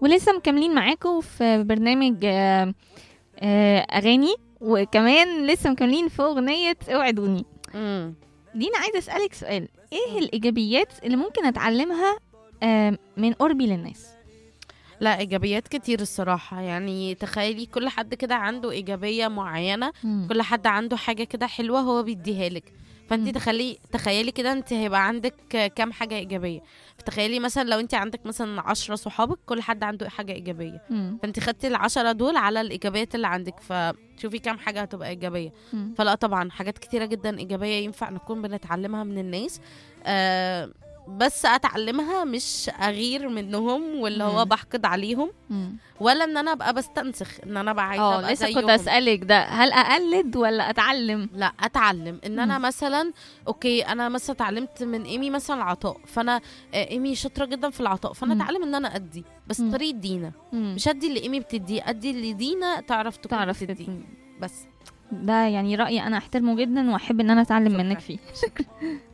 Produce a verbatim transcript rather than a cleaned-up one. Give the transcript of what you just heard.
ولسه مكملين معاكم في برنامج آه، آه، اغاني، وكمان لسه مكملين في اغنيه اوعدوني. امم دينا، عايزه اسالك سؤال: ايه الايجابيات اللي ممكن اتعلمها آه، من قربي للناس؟ لا، ايجابيات كتير الصراحه. يعني تخيلي كل حد كده عنده ايجابيه معينه، مم. كل حد عنده حاجه كده حلوه هو بيديها لك. فانت مم. تخلي تخيلي كده انت هيبقى عندك كام حاجه ايجابيه. فتخيلي مثلا لو انت عندك مثلا عشرة صحابك كل حد عنده حاجه ايجابيه، مم. فانت خدتي العشرة دول على الايجابيات اللي عندك، فشوفي كام حاجه هتبقى ايجابيه. مم. فلا طبعا حاجات كتيره جدا ايجابيه ينفع نكون بنتعلمها من الناس. آه بس اتعلمها مش اغير منهم واللي هو مم. بحقد عليهم، مم. ولا ان انا ابقى بستنسخ ان انا ابقى عايزه اه، ابقى لسه كنت زيهم. اسالك ده، هل اقلد ولا اتعلم؟ لا، اتعلم ان انا مم. مثلا اوكي، انا مثلا اتعلمت من ايمي مثلا العطاء، فانا آه، ايمي شاطره جدا في العطاء، فانا مم. اتعلم ان انا ادي بس مم. طريقه دينا. مم. مش ادي اللي ايمي بتديه، ادي اللي دينا تعرف تكون تعرف بتديه تت- بس. ده يعني رأيي أنا أحترمه جدا وأحب إن أنا أتعلم منك شكرا. فيه.